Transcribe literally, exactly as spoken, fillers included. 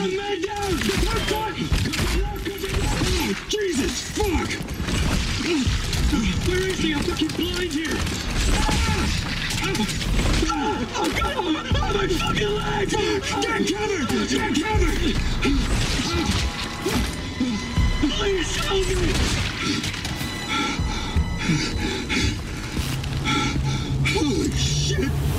down, man down! The push button! Oh, Jesus, fuck! Where is he? I'm fucking blind here! Oh, oh God! Oh, my fucking leg! Get cover! Get cover! Please help me! Holy shit!